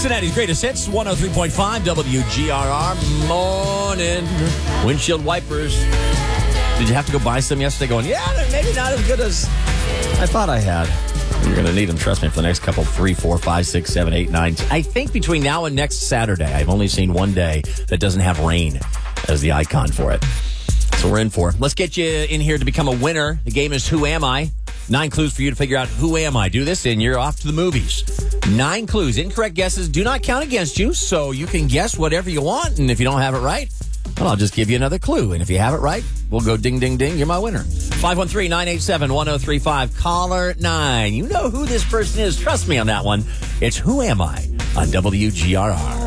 Cincinnati's greatest hits, 103.5 WGRR. Morning. Windshield wipers. Did you have to go buy some yesterday going, yeah, they're maybe not as good as I thought I had? You're going to need them, trust me, for the next couple, 3, 4, 5, 6, 7, 8, 9. I think between now and next Saturday, I've only seen one day that doesn't have rain as the icon for it. So we're in for it. Let's get you in here to become a winner. The game is Who Am I? 9 clues for you to figure out who am I. Do this and you're off to the movies. 9 clues. Incorrect guesses do not count against you, so you can guess whatever you want. And if you don't have it right, well, I'll just give you another clue. And if you have it right, we'll go ding, ding, ding. You're my winner. 513-987-1035. Caller 9. You know who this person is. Trust me on that one. It's Who Am I on WGRR.